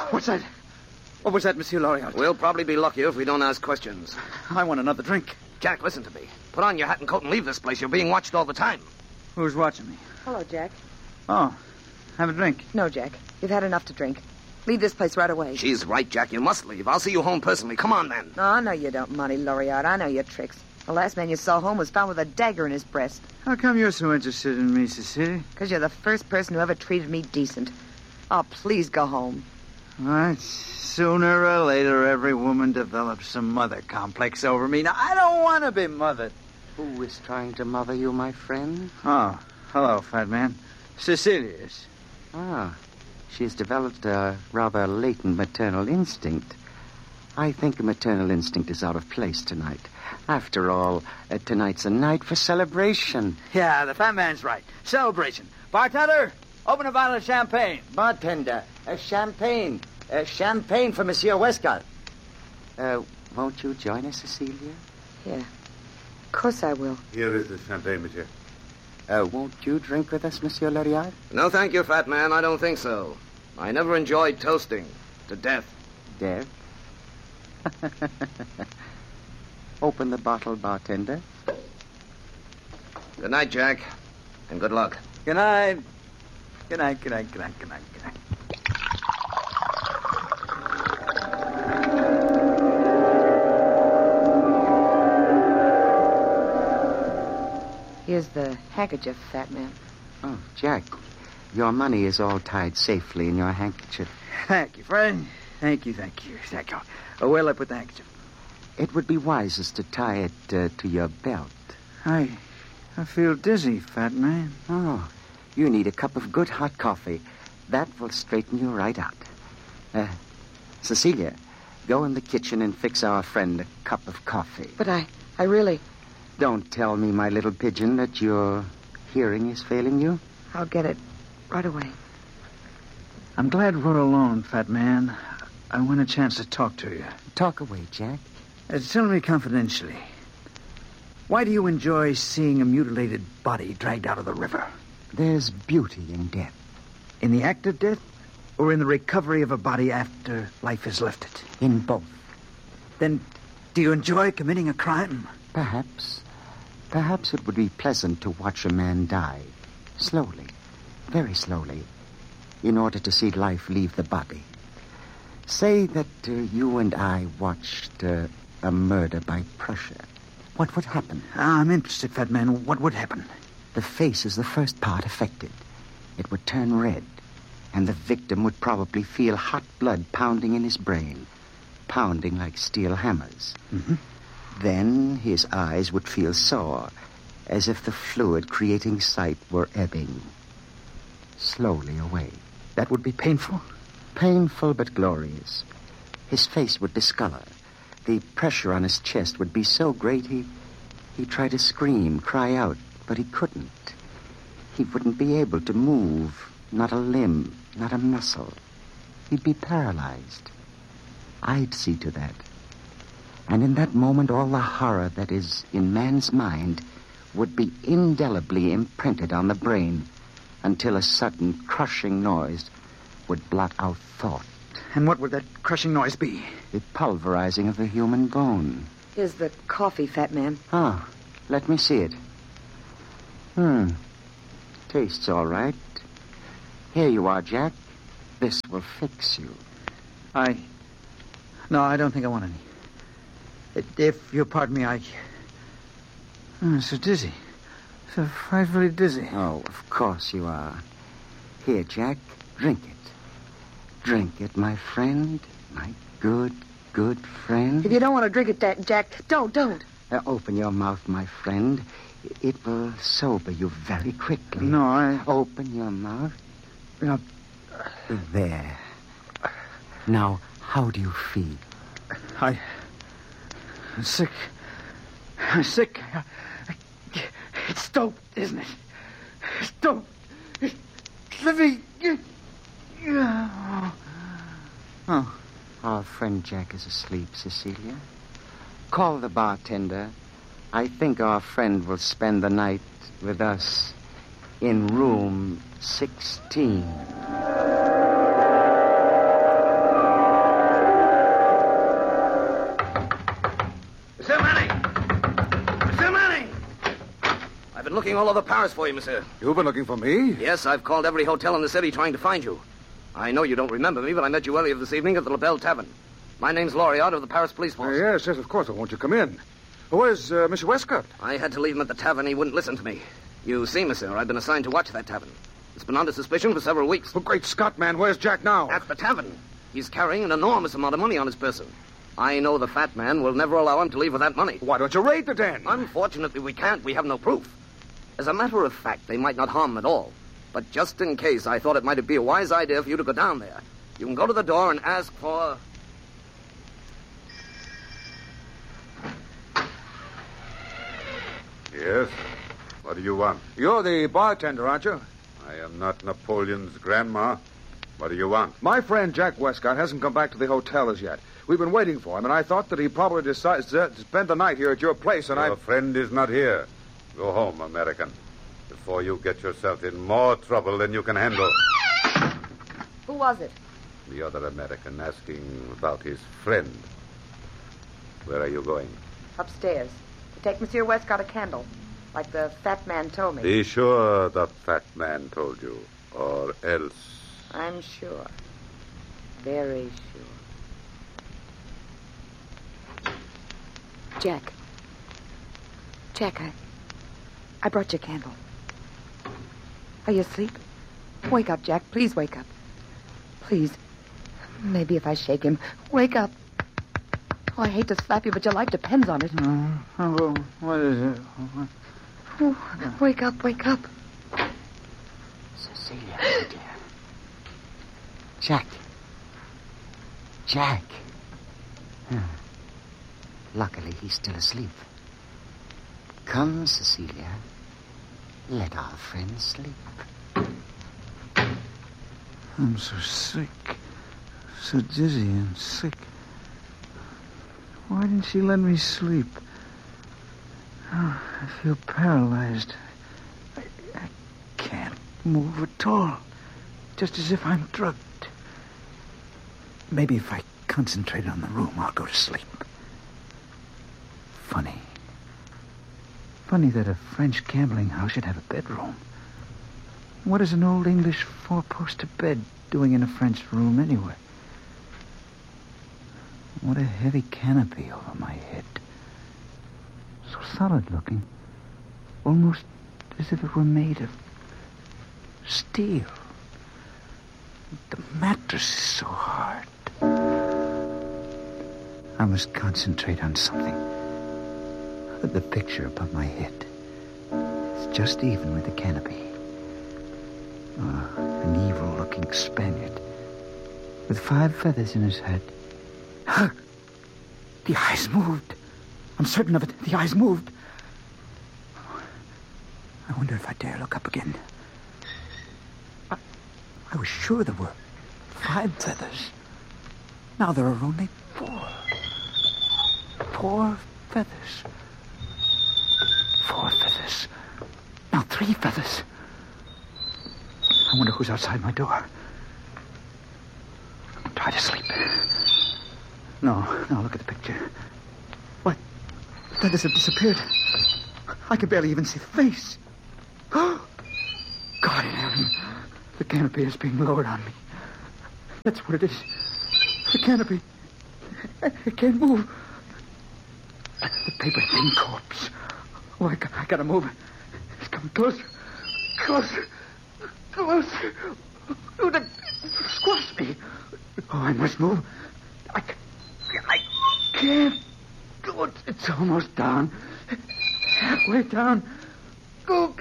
What's that? What was that, Monsieur Loriot? We'll probably be luckier if we don't ask questions. I want another drink. Jack, listen to me. Put on your hat and coat and leave this place. You're being watched all the time. Who's watching me? Hello, Jack. Oh, have a drink. No, Jack. You've had enough to drink. Leave this place right away. She's right, Jack. You must leave. I'll see you home personally. Come on, then. Oh, no, you don't, Monty Loriot. I know your tricks. The last man you saw home was found with a dagger in his breast. How come you're so interested in me, Cecilia? Because you're the first person who ever treated me decent. Oh, please go home. All right. Sooner or later, every woman develops some mother complex over me. Now, I don't want to be mothered. Who is trying to mother you, my friend? Oh, hello, fat man. Cecilia is. Ah, she's developed a rather latent maternal instinct. I think a maternal instinct is out of place tonight. After all, tonight's a night for celebration. Yeah, the fat man's right. Celebration. Bartender, open a bottle of champagne. Bartender, champagne. Champagne for Monsieur Westcott. Won't you join us, Cecilia? Yeah. Of course I will. Here is the champagne, monsieur. Won't you drink with us, Monsieur Loriot? No, thank you, fat man. I don't think so. I never enjoyed toasting to death. Death? Open the bottle, bartender. Good night, Jack. And good luck. Good night. Good night, good night, good night, good night, good night. Here's the handkerchief, fat man. Oh, Jack, your money is all tied safely in your handkerchief. Thank you, friend. Thank you. Where'll I put the handkerchief? It would be wisest to tie it to your belt. I feel dizzy, fat man. Oh, you need a cup of good hot coffee. That will straighten you right out. Cecilia, go in the kitchen and fix our friend a cup of coffee. But I really... Don't tell me, my little pigeon, that your hearing is failing you. I'll get it right away. I'm glad we're alone, fat man. I want a chance to talk to you. Talk away, Jack. Tell me confidentially. Why do you enjoy seeing a mutilated body dragged out of the river? There's beauty in death. In the act of death, or in the recovery of a body after life has left it? In both. Then, do you enjoy committing a crime? Perhaps. Perhaps it would be pleasant to watch a man die. Slowly. Very slowly. In order to see life leave the body. Say that you and I watched a murder by pressure. What would happen? I'm interested, fat man. What would happen? The face is the first part affected. It would turn red, and the victim would probably feel hot blood pounding in his brain, pounding like steel hammers. Mm-hmm. Then his eyes would feel sore, as if the fluid creating sight were ebbing slowly away. That would be painful? Painful but glorious. His face would discolor. The pressure on his chest would be so great he tried to scream, cry out, but he couldn't. He wouldn't be able to move, not a limb, not a muscle. He'd be paralyzed. I'd see to that. And in that moment, all the horror that is in man's mind would be indelibly imprinted on the brain until a sudden crushing noise would blot out thought. And what would that crushing noise be? The pulverizing of the human bone. Here's the coffee, fat man. Ah, let me see it. Tastes all right. Here you are, Jack. This will fix you. No, I don't think I want any. If you'll pardon me, I'm so dizzy. So frightfully dizzy. Oh, of course you are. Here, Jack, drink it. Drink it, my friend. My good, good friend. If you don't want to drink it, Jack, don't. Open your mouth, my friend. It will sober you very quickly. No, Open your mouth. No. There. Now, how do you feel? I'm sick. I'm sick. It's dope, isn't it? It's dope. Let me... Oh. Our friend Jack is asleep, Cecilia. Call the bartender. I think our friend will spend the night with us in room 16. looking all over Paris for you, monsieur. You've been looking for me? Yes, I've called every hotel in the city trying to find you. I know you don't remember me, but I met you earlier this evening at the La Belle Tavern. My name's Loriot of the Paris Police Force. Yes, of course. Won't you come in? Where's Mr. Westcott? I had to leave him at the tavern. He wouldn't listen to me. You see, monsieur, I've been assigned to watch that tavern. It's been under suspicion for several weeks. Oh, great Scott, man. Where's Jack now? At the tavern. He's carrying an enormous amount of money on his person. I know the fat man will never allow him to leave with that money. Why don't you raid the den? Unfortunately, we can't. We have no proof. As a matter of fact, they might not harm him at all. But just in case, I thought it might be a wise idea for you to go down there. You can go to the door and ask for... Yes? What do you want? You're the bartender, aren't you? I am not Napoleon's grandma. What do you want? My friend Jack Westcott hasn't come back to the hotel as yet. We've been waiting for him, and I thought that he probably decided to spend the night here at your place, and Your friend is not here. Go home, American, before you get yourself in more trouble than you can handle. Who was it? The other American asking about his friend. Where are you going? Upstairs. To take Monsieur Westcott a candle, like the fat man told me. Be sure the fat man told you, or else... I'm sure. Very sure. Jack. Jack, I brought you a candle. Are you asleep? Wake up, Jack. Please wake up. Please. Maybe if I shake him. Wake up. Oh, I hate to slap you, but your life depends on it. What is it? Oh, wake up, wake up. Cecilia, my dear. Jack. Jack. Luckily, he's still asleep. Come, Cecilia. Let our friend sleep. I'm so sick. So dizzy and sick. Why didn't she let me sleep? Oh, I feel paralyzed. I can't move at all. Just as if I'm drugged. Maybe if I concentrate on the room, I'll go to sleep. Funny. Funny that a French gambling house should have a bedroom. What is an old English four-poster bed doing in a French room anyway? What a heavy canopy over my head. So solid-looking. Almost as if it were made of steel. The mattress is so hard. I must concentrate on something. The picture above my head. It's just even with the canopy. An evil-looking Spaniard with 5 feathers in his head. The eyes moved. I'm certain of it. The eyes moved. I wonder if I dare look up again. I was sure there were 5 feathers. Now there are only 4. 4 feathers. 4 feathers. Now 3 feathers. I wonder who's outside my door. Try to sleep. No, look at the picture. What? The feathers have disappeared. I can barely even see the face. God in heaven. The canopy is being lowered on me. That's what it is. The canopy. It can't move. The paper thin corpse. Oh, I gotta move. It's coming closer. Closer. Closer. Oh, squash me. Oh, I must move. I can't. Oh, it's almost down. Halfway down. Oh,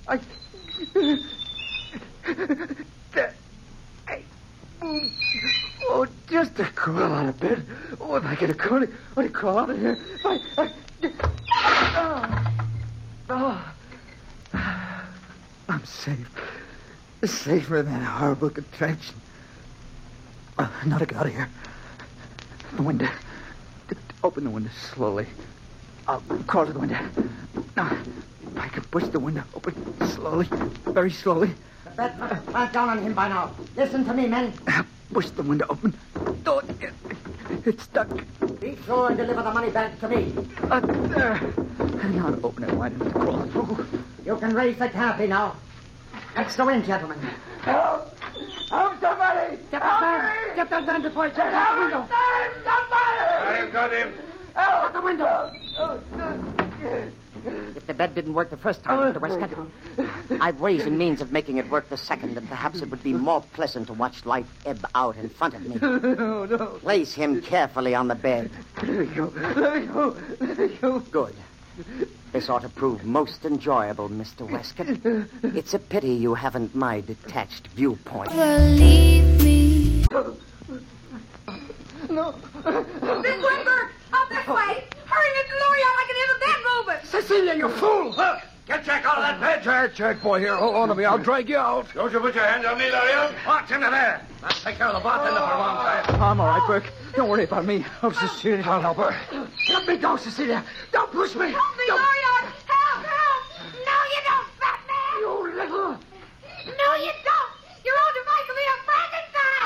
Oh, just to crawl out of bed. Oh, if I get a crawl out of here. I'm safe. Safer than a horrible contraction. Now to get out of here. The window. Open the window slowly. I'll crawl to the window. Now, if I can push the window open slowly, very slowly. Clamp down on him by now. Listen to me, men. Push the window open. Oh, it's stuck. Be sure and deliver the money bag to me. There. Now to open it wide enough to crawl through. You can raise the canopy now. Let's go in, gentlemen. Help! Help somebody! Get that gun before it jumps out the window. I got him. Out the window. If the bed didn't work the first time, Mr. Westcott, I've ways and means of making it work the second, and perhaps it would be more pleasant to watch life ebb out in front of me. No. Place him carefully on the bed. Let me go. Good. This ought to prove most enjoyable, Mr. Westcott. It's a pity you haven't my detached viewpoint. Believe me. No. Miss Winberg, up this way. Hurry, Mr. Loriot, I can hear the bed moving. Cecilia, you fool! Get Jack out of that bed. Jack, boy, here. Hold on to me. I'll drag you out. Don't you put your hands on me, Larian. Watch into there. I'll take care of the bartender for one time. I'm all right, Burke. Don't worry about me. Oh, Cecilia. I'll help her. Let me go, Cecilia. Don't push me. Help me, Loriot. Help. No, you don't, fat man. You little... No, you don't. You're old to make me a Frankenstein.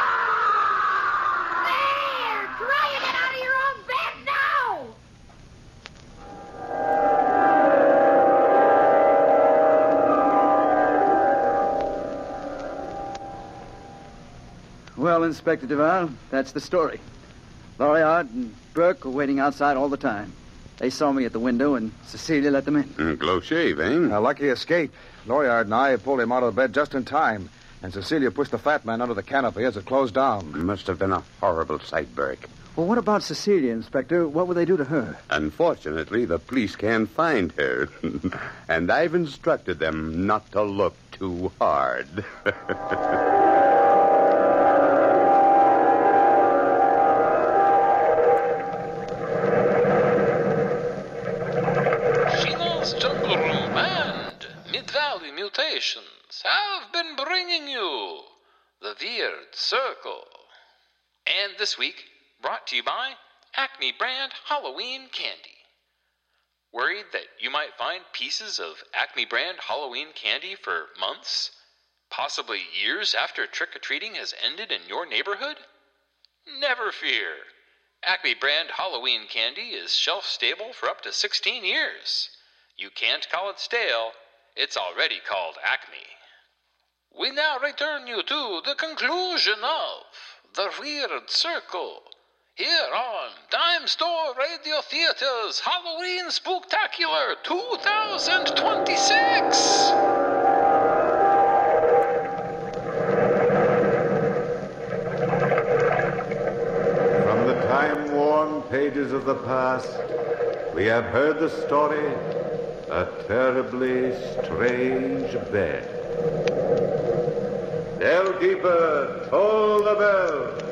There. Try and get out of your own bed now. Well, Inspector Duval, that's the story. Loriot and Burke were waiting outside all the time. They saw me at the window, and Cecilia let them in. Close shave, eh? A lucky escape. Loriot and I pulled him out of the bed just in time, and Cecilia pushed the fat man under the canopy as it closed down. Must have been a horrible sight, Burke. Well, what about Cecilia, Inspector? What would they do to her? Unfortunately, the police can't find her. And I've instructed them not to look too hard. Sheena's Jungle Room and Mid-Valley Mutations have been bringing you The Weird Circle. And this week, brought to you by Acme brand Halloween candy. Worried that you might find pieces of Acme brand Halloween candy for months, possibly years after trick-or-treating has ended in your neighborhood? Never fear. Acme brand Halloween candy is shelf-stable for up to 16 years. You can't call it stale. It's already called Acme. We now return you to the conclusion of The Weird Circle, here on Dime Store Radio Theater's Halloween Spooktacular 2026. From the time-worn pages of the past, we have heard the story, A Terribly Strange Bed. Bellkeeper, toll the bell.